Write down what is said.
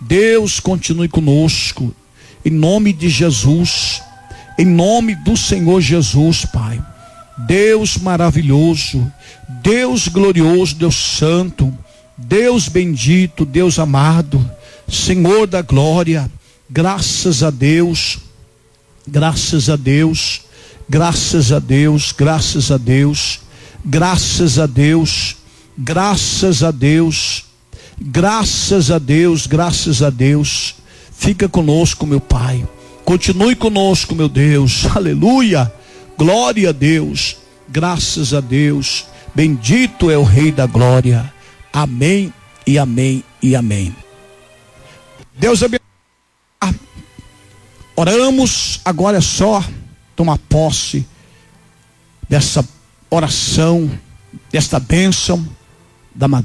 Deus continue conosco, em nome de Jesus, em nome do Senhor Jesus, Pai. Deus maravilhoso, Deus glorioso, Deus santo, Deus bendito, Deus amado, Senhor da glória, graças a Deus, graças a Deus, graças a Deus, graças a Deus, graças a Deus, graças a Deus, graças a Deus, graças a Deus. Fica conosco, meu Pai, continue conosco, meu Deus, aleluia, glória a Deus, graças a Deus, bendito é o Rei da glória, amém e amém e amém. Deus abençoe. Oramos, agora é só tomar posse dessa oração, desta bênção da